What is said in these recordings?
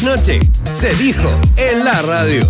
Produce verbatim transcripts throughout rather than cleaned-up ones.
trasnoche se dijo en la radio.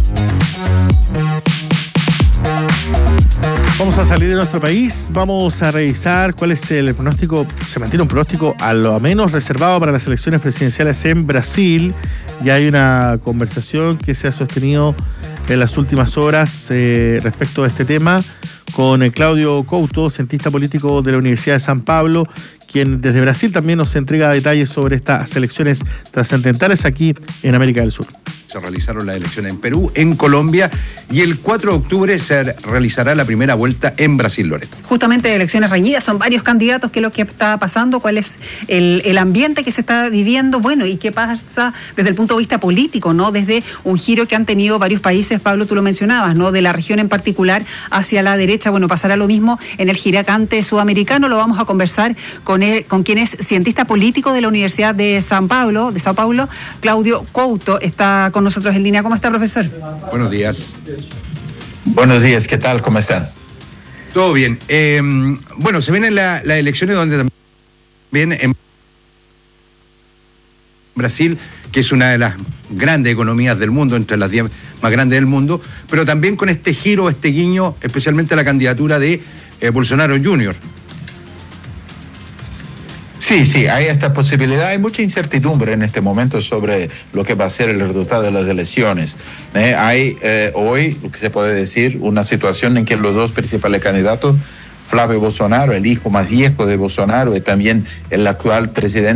Vamos a salir de nuestro país, vamos a revisar cuál es el pronóstico. Se mantiene un pronóstico a lo menos reservado para las elecciones presidenciales en Brasil. Ya hay una conversación que se ha sostenido en las últimas horas eh, respecto a este tema con Claudio Couto, cientista político de la Universidad de San Pablo, quien desde Brasil también nos entrega detalles sobre estas elecciones trascendentales aquí en América del Sur. Se realizaron las elecciones en Perú, en Colombia, y el cuatro de octubre se realizará la primera vuelta en Brasil, Loreto. Justamente elecciones reñidas, son varios candidatos. ¿Qué es lo que está pasando? ¿Cuál es el, el ambiente que se está viviendo? Bueno, ¿y qué pasa desde el punto de vista político, ¿no? Desde un giro que han tenido varios países, Pablo, tú lo mencionabas, ¿no? De la región en particular hacia la derecha. Bueno, pasará lo mismo en el giracante sudamericano. Lo vamos a conversar con, él, con quien es cientista político de la Universidad de San Pablo, de Sao Paulo, Claudio Couto. Está con nosotros en línea. ¿Cómo está, profesor? Buenos días. Buenos días, ¿qué tal? ¿Cómo están? Todo bien. Eh, bueno, se vienen las la elecciones donde también en Brasil, que es una de las grandes economías del mundo, entre las diez más grandes del mundo, pero también con este giro, este guiño, especialmente la candidatura de eh, Bolsonaro junior Sí, sí, hay esta posibilidad. Hay mucha incertidumbre en este momento sobre lo que va a ser el resultado de las elecciones. Eh, hay eh, hoy, lo que se puede decir, una situación en que los dos principales candidatos, Flávio Bolsonaro, el hijo más viejo de Bolsonaro, y también el actual presidente